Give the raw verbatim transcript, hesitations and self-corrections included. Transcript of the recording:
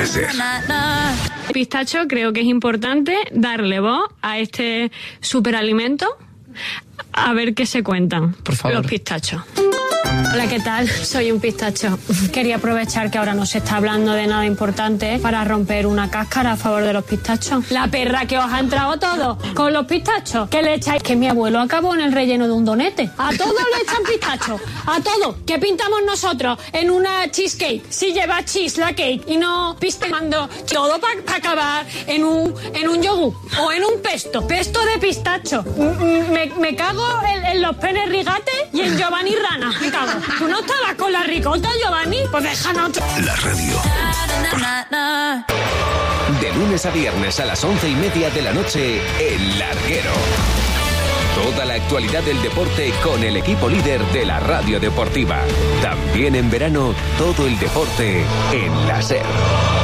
La SER. Pistacho, creo que es importante darle voz a este superalimento, a ver qué se cuentan. Por favor. Los pistachos. Hola, ¿qué tal? Soy un pistacho. Quería aprovechar que ahora no se está hablando de nada importante para romper una cáscara a favor de los pistachos. La perra que os ha entrado todo con los pistachos. ¿Qué le echáis? Que mi abuelo acabó en el relleno de un donete. A todos le echan pistachos. A todo. ¿Qué pintamos nosotros en una cheesecake? Si lleva cheese la cake y no pistemando todo para pa acabar en un, en un yogur o en un pesto. Pesto de pistacho. Me, me cago en, en los penes rigates y en Giovanni Rana. Me cago. ¿Tú no estabas con la ricota, Giovanni? Pues déjanos. La radio. De lunes a viernes a las once y media de la noche, El Larguero. Toda la actualidad del deporte con el equipo líder de la radio deportiva. También en verano, todo el deporte en la SER.